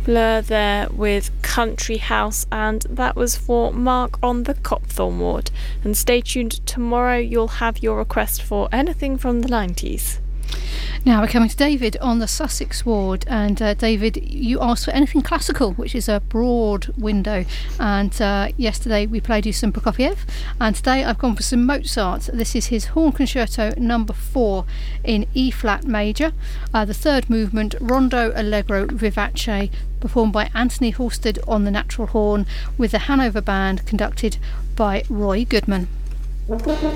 Blur there with Country House, and that was for Mark on the Copthorne ward. And stay tuned, tomorrow you'll have your request for anything from the 90s. Now we're coming to David on the Sussex ward, and David, you asked for anything classical, which is a broad window, and yesterday we played you some Prokofiev, and today I've gone for some Mozart. This is his Horn Concerto number 4 in E flat major, the third movement, Rondo Allegro Vivace, performed by Anthony Halstead on the natural horn with the Hanover Band, conducted by Roy Goodman.